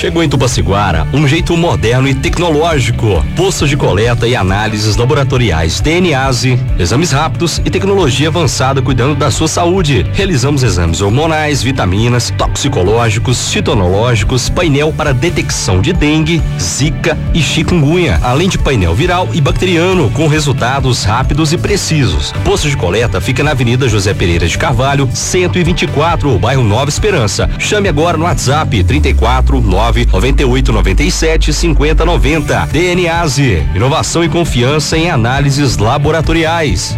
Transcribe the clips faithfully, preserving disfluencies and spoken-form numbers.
Chegou em Tupaciguara um jeito moderno e tecnológico. Postos de coleta e análises laboratoriais D N A S E, exames rápidos e tecnologia avançada cuidando da sua saúde. Realizamos exames hormonais, vitaminas, toxicológicos, citonológicos, painel para detecção de dengue, zika e chikungunya, além de painel viral e bacteriano com resultados rápidos e precisos. Posto de coleta fica na Avenida José Pereira de Carvalho, cento e vinte e quatro, bairro Nova Esperança. Chame agora no WhatsApp trinta e quatro, nove noventa e oito, noventa e sete, cinquenta, noventa. D N A S E, inovação e confiança em análises laboratoriais.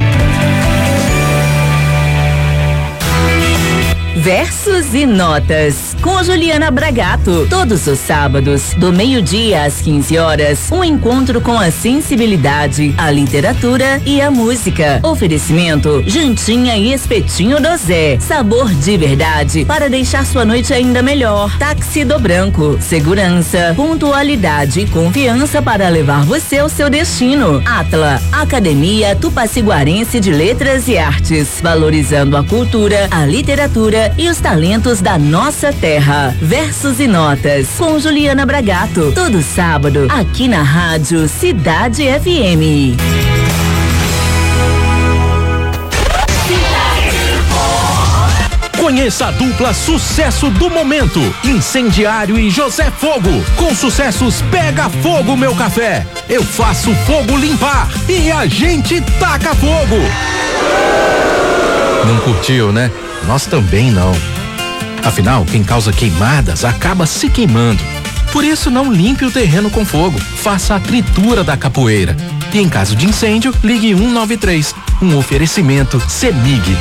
Versos e Notas, com Juliana Bragato. Todos os sábados, do meio-dia às quinze horas, um encontro com a sensibilidade, a literatura e a música. Oferecimento, jantinha e espetinho do Zé. Sabor de verdade, para deixar sua noite ainda melhor. Táxi do Branco, segurança, pontualidade e confiança para levar você ao seu destino. Atla, Academia Tupaciguarense de Letras e Artes, valorizando a cultura, a literatura e os talentos da nossa terra. Versos e Notas, com Juliana Bragato, todo sábado, aqui na rádio Cidade F M. Conheça a dupla sucesso do momento, Incendiário e José Fogo, com sucessos Pega Fogo Meu Café, Eu Faço Fogo Limpar e A Gente Taca Fogo. Não curtiu, né? Nós também não. Afinal, quem causa queimadas acaba se queimando. Por isso, não limpe o terreno com fogo. Faça a tritura da capoeira. E em caso de incêndio, ligue um nove três. Um oferecimento CEMIG.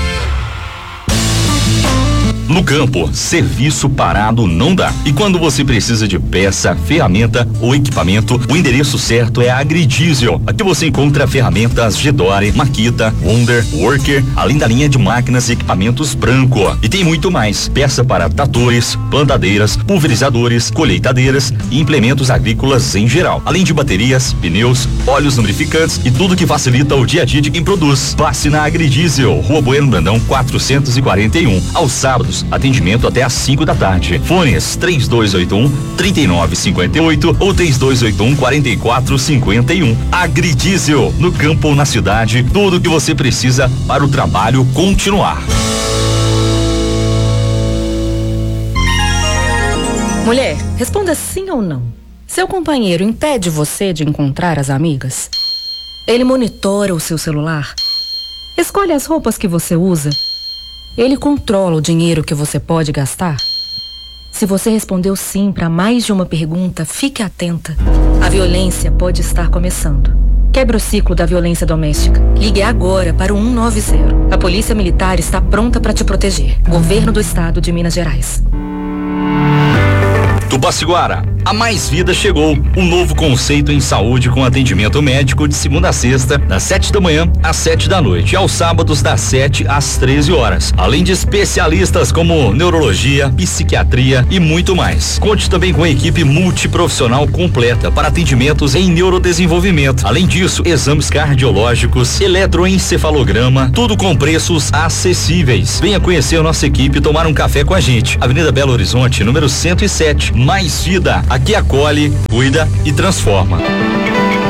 No campo, serviço parado não dá. E quando você precisa de peça, ferramenta ou equipamento, o endereço certo é a Agridiesel. Aqui você encontra ferramentas Gedore, Makita, Wonder, Worker, além da linha de máquinas e equipamentos Branco. E tem muito mais. Peça para tratores, plantadeiras, pulverizadores, colheitadeiras e implementos agrícolas em geral. Além de baterias, pneus, óleos lubrificantes e tudo que facilita o dia a dia de quem produz. Passe na Agridiesel, Rua Bueno Brandão quatrocentos e quarenta e um. Aos sábados, atendimento até às cinco da tarde. Fones três dois oito um, três nove cinco oito ou três dois oito um, quatro quatro cinco um. Agridiesel, no campo ou na cidade, tudo o que você precisa para o trabalho continuar. Mulher, responda sim ou não. Seu companheiro impede você de encontrar as amigas? Ele monitora o seu celular? Escolhe as roupas que você usa? Ele controla o dinheiro que você pode gastar? Se você respondeu sim para mais de uma pergunta, fique atenta. A violência pode estar começando. Quebre o ciclo da violência doméstica. Ligue agora para o um nove zero. A Polícia Militar está pronta para te proteger. Governo do Estado de Minas Gerais. Tupaciguara, a Mais Vida chegou. Um novo conceito em saúde com atendimento médico de segunda a sexta, das sete da manhã às sete da noite. E aos sábados, das sete às treze horas. Além de especialistas como neurologia, psiquiatria e muito mais. Conte também com a equipe multiprofissional completa para atendimentos em neurodesenvolvimento. Além disso, exames cardiológicos, eletroencefalograma, tudo com preços acessíveis. Venha conhecer a nossa equipe e tomar um café com a gente. Avenida Belo Horizonte, número cento e sete. Mais Vida, aqui acolhe, cuida e transforma.